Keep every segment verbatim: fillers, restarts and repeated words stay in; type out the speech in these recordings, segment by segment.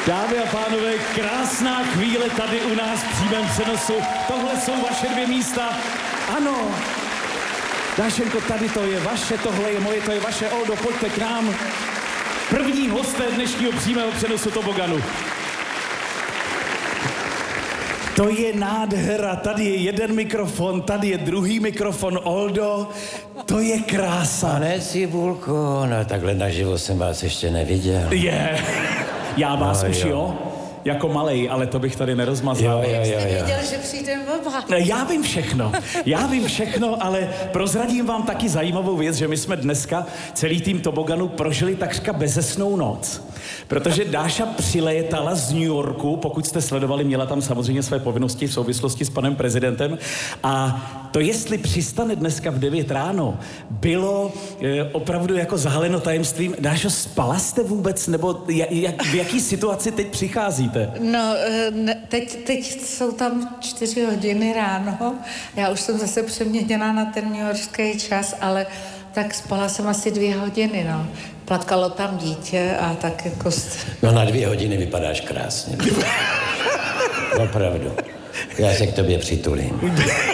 Dámy a pánové, krásná chvíle tady u nás v přímém přenosu. Tohle jsou vaše dvě místa. Ano. Dášenko, tady to je vaše, tohle je moje, to je vaše. Oldo, pojďte k nám. První hosté dnešního přímého přenosu toboganu. To je nádhera, tady je jeden mikrofon, tady je druhý mikrofon, Oldo, to je krása. Pane Cibulko, no takhle naživo jsem vás ještě neviděl. Je, yeah. Já vás no, už jo. jo, jako malej, ale to bych tady nerozmazal. Jo, jo, jo, jo. Viděl, že přijde baba. Já vím všechno, já vím všechno, ale prozradím vám taky zajímavou věc, že my jsme dneska celý tým toboganu prožili takřka bezesnou noc. Protože Dáša přilétala z New Yorku, pokud jste sledovali, měla tam samozřejmě své povinnosti v souvislosti s panem prezidentem. A to, jestli přistane dneska v devět ráno, bylo e, opravdu jako zahaleno tajemstvím. Dášo, spala jste vůbec, nebo jak, v jaký situaci teď přicházíte? No, ne, teď, teď jsou tam čtyři hodiny ráno. Já už jsem zase přeměněná na ten newyorský čas, ale tak spala jsem asi dvě hodiny, no. Plakalo tam dítě a tak jako... No na dvě hodiny vypadáš krásně. Opravdu. Já se k tobě přitulím.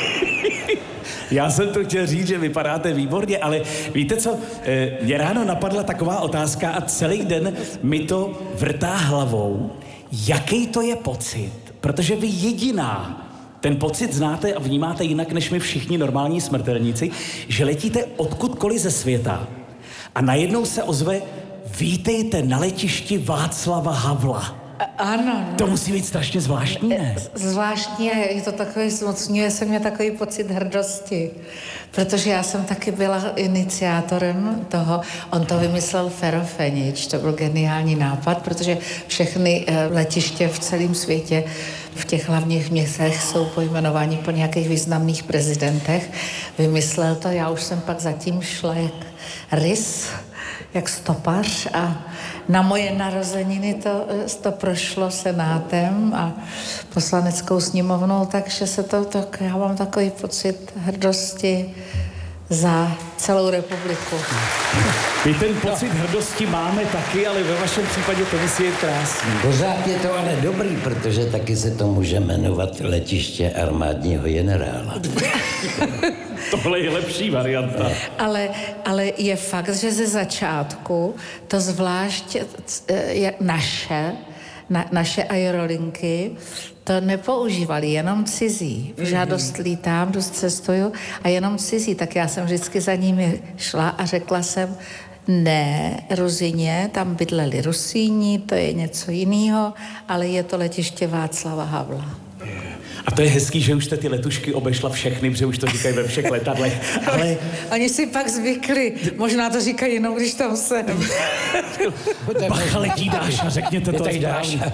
Já jsem to chtěl říct, že vypadáte výborně, ale víte co, mě ráno napadla taková otázka a celý den mi to vrtá hlavou. Jaký to je pocit? Protože vy jediná ten pocit znáte a vnímáte jinak než my všichni normální smrtelníci, že letíte odkudkoliv ze světa a najednou se ozve: vítejte na letišti Václava Havla. Ano. No. To musí být strašně zvláštní, ne? Zvláštní je to takový, zmocňuje se mě takový pocit hrdosti, protože já jsem taky byla iniciátorem toho, on to vymyslel Fero Fenič, to byl geniální nápad, protože všechny letiště v celém světě v těch hlavních městech jsou pojmenováni po nějakých významných prezidentech. Vymyslel to, já už jsem pak zatím šla jak rys, jak stopař a na moje narozeniny to, to prošlo senátem a poslaneckou sněmovnou, takže se to, to, já mám takový pocit hrdosti za celou republiku. My ten pocit no. hrdosti máme taky, ale ve vašem případě to musí být krásný. Pořád je to ale dobrý, protože taky se to může jmenovat letiště armádního generála. Tohle je lepší varianta. Ale, ale je fakt, že ze začátku to zvlášť je naše, na, naše aerolinky to nepoužívali, jenom cizí. Žádost lítám, dost cestuju a jenom cizí. Tak já jsem vždycky za nimi šla a řekla jsem, ne, Ruzině, tam bydleli Rusíni, to je něco jiného, ale je to letiště Václava Havla. A to je hezký, že už jste ty letušky obešla všechny, protože už to říkají ve všech letadlech, ale... Oni si pak zvykli, možná to říkají jenom, když tam jsem. Bacha, letí Dáša, řekněte to. Dáša.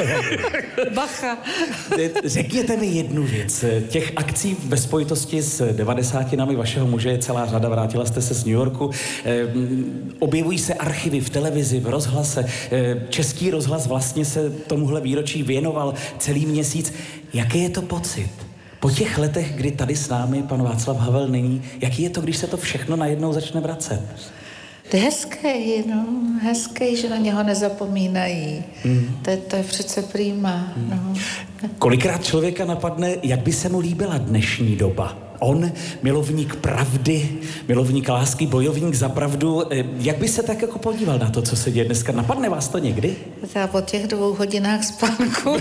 Bacha. Řekněte mi jednu věc. Těch akcí ve spojitosti s devadesátinami vašeho muže je celá řada, vrátila jste se z New Yorku. Objevují se archivy v televizi, v rozhlase. Český rozhlas vlastně se tomuhle výročí věnoval celý měsíc. Jaký je to pocit? Po těch letech, kdy tady s námi pan Václav Havel není, jaký je to, když se to všechno najednou začne vracet? To je hezký, no, hezký, že na něho nezapomínají. Mm. To, je, to je přece prima, mm. no. Kolikrát člověka napadne, jak by se mu líbila dnešní doba? On, milovník pravdy, milovník lásky, bojovník za pravdu, jak by se tak jako podíval na to, co se děje dneska? Napadne vás to někdy? Já po těch dvou hodinách spánku.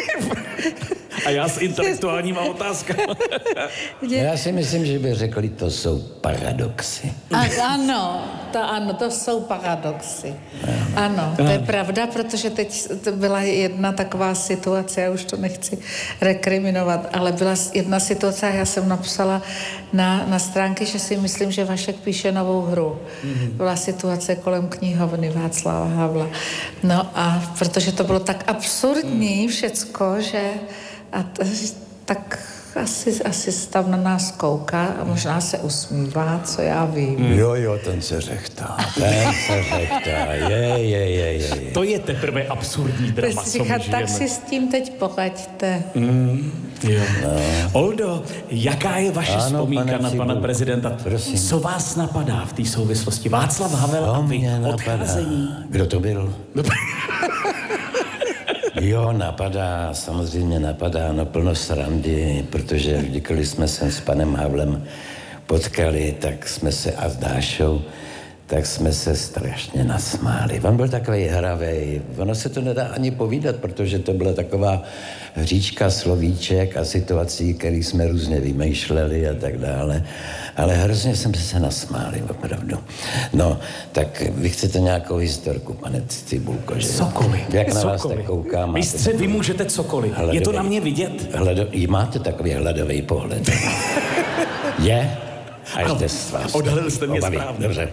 A já s intelektuálníma otázkama. Já si myslím, že by řekli, to jsou paradoxy. A, ano, to ano, to jsou paradoxy. Ano, to je pravda, protože teď to byla jedna taková situace, já už to nechci rekriminovat, ale byla jedna situace, já jsem napsala na, na stránky, že si myslím, že Vašek píše novou hru. Mm-hmm. Byla situace kolem knihovny Václava Havla. No a protože to bylo tak absurdní všecko, že a t- tak asi, asi tam na nás kouká a možná se usmívá, co já vím. Mm. Jo, jo, ten se řechtá, ten se řechtá, je, je, je, je. To je teprve absurdní drama, co říkat, tak si s tím teď poraďte. Mm, jo. No. Oldo, jaká je vaše ano, vzpomínka na pana prezidenta? Prosím. Co vás napadá v té souvislosti? Václav Havel a vy, odcházení? Kdo to byl? Jo, napadá, samozřejmě napadá, no plno srandy, protože když jsme se s panem Havlem potkali, tak jsme se a s Dášou, tak jsme se strašně nasmáli. On byl takový hravej, ono se to nedá ani povídat, protože to byla taková hříčka slovíček a situací, které jsme různě vymýšleli a tak dále. Ale hrozně jsme se nasmáli, opravdu. No, tak vy chcete nějakou historku, pane Cibulko, že? Cokoliv. Jak na cokoliv. vás tak koukám. Mistře, vy můžete cokoliv. Hladovej. Je to na mě vidět? Hlado, máte takový hladový pohled. Je? Až des vás. Odhalil jste mě obaví. správně. Dobře.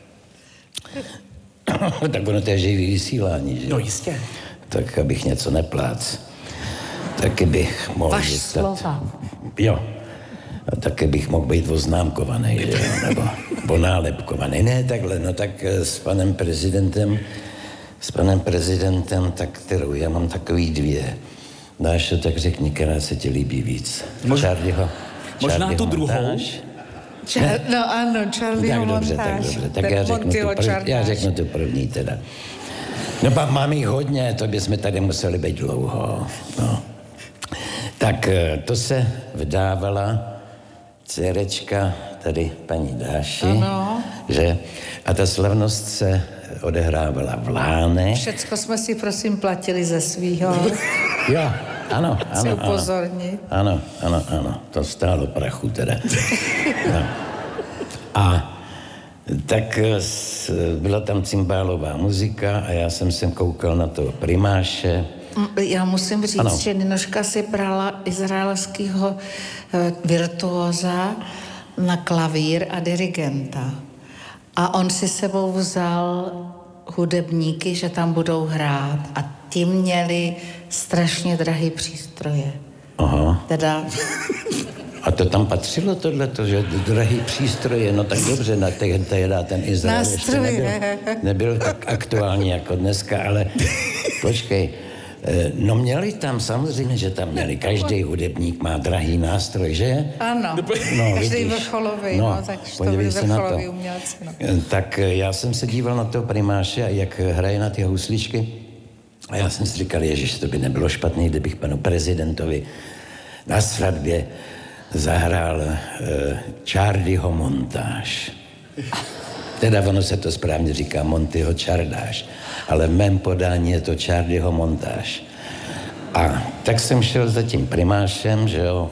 Tak ono to je živý vysílání, že? No jistě. Tak abych něco neplác. Taky bych mohl... Vaš být- slova. Jo. A taky bych mohl být oznámkovaný, že jo? Nebo ponálepkovaný. Ne, takhle, no tak eh, s panem prezidentem, s panem prezidentem, tak kterou, já mám takový dvě. Dášo, tak řekni, která se ti líbí víc. Mož- Charlieho, možná Charlieho tu druhou? montáž? Ča- no ano, Charlieho Tak dobře, montáž. tak dobře. Tak Ten já řeknu, tu Montyho prv, já Čardáš. řeknu tu první teda. No pak mám jich hodně, to bychom tady museli být dlouho. No. Tak eh, to se vdávala dcerečka tady paní Dáši, Ano. že? A ta slavnost se odehrávala v Lánech. Všecko jsme si prosím platili ze svýho. Jo, ano, Chci ano, ano. upozornit. Ano, ano, ano, to stálo prachu teda. No. A tak s- byla tam cymbálová muzika a já jsem se koukal na toho primáše. Mm, Já musím říct, Ano. že Ninoška si brala izraelského eh, virtuóza na klavír a dirigenta. A on si sebou vzal hudebníky, že tam budou hrát. A ti měli strašně drahý přístroje. Aha. Teda A to tam patřilo tohleto, že drahý přístroje, no tak dobře, na tehdy ten Izrael ještě Nástroje. nebyl, nebyl tak aktuální jako dneska, ale počkej, eh, no měli tam, samozřejmě, že tam měli, každý hudebník má drahý nástroj, že? ano, No, každý vidíš. vrcholový, no, no tak to podívej byli se na to. vrcholoví umělci. No. Eh, Tak eh, já jsem se díval na toho primáše, jak hraje na ty housličky a já jsem si říkal, ježiš, to by nebylo špatný, kdybych panu prezidentovi na svatbě zahrál uh, Charlieho montáž. Teda ono se to správně říká Montyho Čardáš, ale v mém podání je to Charlieho montáž. A tak jsem šel za tím primášem, že jo.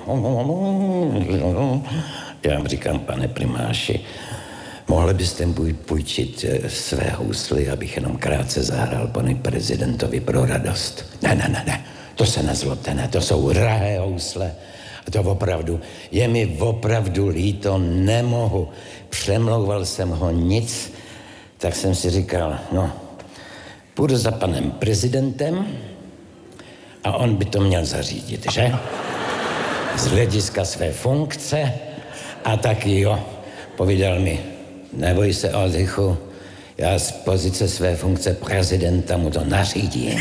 Já mu říkám, pane primáši, mohli byste mi půjčit eh, své hously, abych jenom krátce zahrál panu prezidentovi pro radost. Ne, ne, ne, ne, to se nezlobte, ne, to jsou drahé housle. A to opravdu, je mi opravdu líto, nemohu. Přemlouval jsem ho nic, tak jsem si říkal, no, půjdu za panem prezidentem a on by to měl zařídit, že? Z hlediska své funkce a taky jo, povídal mi, neboj se, Oldřichu, já z pozice své funkce prezidenta mu to nařídím.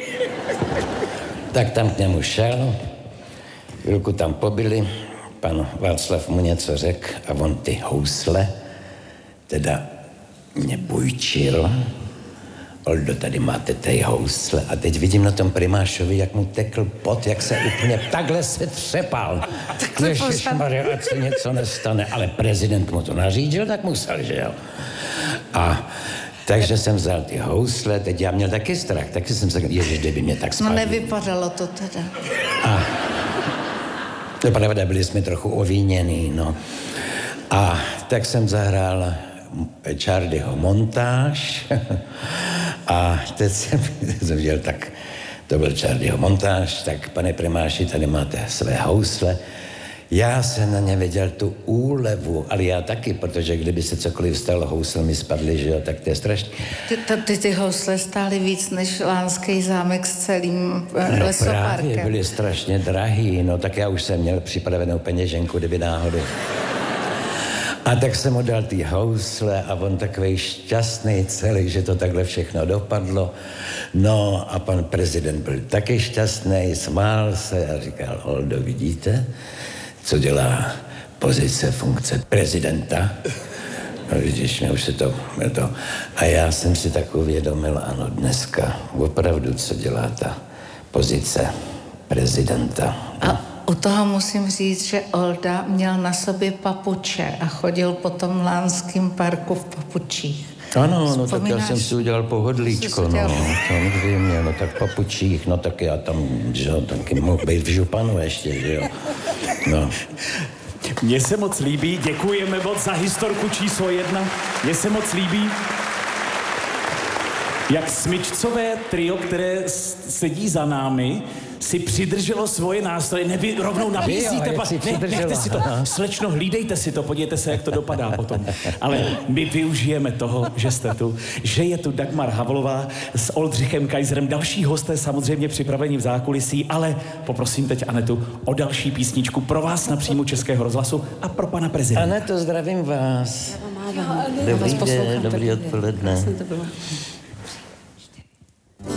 Tak tam k němu šel, chvilku tam pobyli, pan Václav mu něco řekl a on ty housle teda mě půjčil. Oldo, tady máte ty housle. A teď vidím na tom primášovi, jak mu tekl pot, jak se úplně takhle se třepal. Ježišmarja, ať se něco nestane. Ale prezident mu to nařídil, tak musel, že jo. A takže jsem vzal ty housle, teď já měl taky strach, taky jsem se říkal, ježiš, kdyby mě tak No spadl. nevypadalo to teda. To je pravda, byli jsme trochu ovíněný, no. A tak jsem zahrál Charlieho montáž a teď jsem, jsem viděl, tak to byl Charlieho montáž, tak pane primáši, tady máte své housle. Já jsem na ně viděl tu úlevu, ale já taky, protože kdyby se cokoliv stalo, housle mi spadly, že jo, tak to je strašně. Ty, ty, ty, ty housle stály víc než Lánský zámek s celým No eh, lesoparkem. právě, byly strašně drahý, no tak já už jsem měl připravenou peněženku, kdyby náhodou. A tak jsem mu dal ty housle a on takovej šťastný celý, že to takhle všechno dopadlo. No a pan prezident byl taky šťastný, smál se a říkal, Oldo, vidíte, co dělá pozice funkce prezidenta? No vidíš, mě už se to, to... A já jsem si tak uvědomil, ano, dneska opravdu, co dělá ta pozice prezidenta. A u toho musím říct, že Olda měl na sobě papuče a chodil po tom Lánském parku v papučích. Ano, no tak já jsem si udělal pohodlíčko, no, udělal... samozřejmě, no tak papučích, no tak já tam, že jo, taky mohl být v županu ještě, že jo, no. Mně se moc líbí, děkujeme moc za historku číslo jedna, mně se moc líbí, jak smyčcové trio, které sedí za námi, si přidrželo svoje nástroje, nevy, rovnou nabízíte, jo, pa, ne, nechte si to, slečno, hlídejte si to, podívejte se, jak to dopadá potom. Ale my využijeme toho, že jste tu, že je tu Dagmar Havlová s Oldřichem Kaiserem, další hosté samozřejmě připravení v zákulisí, ale poprosím teď Anetu o další písničku pro vás na příjmu Českého rozhlasu a pro pana prezidenta. Aneto, zdravím vás. Já vám mávám. Dobrý den, dobrý odpoledne. Krásně to bylo.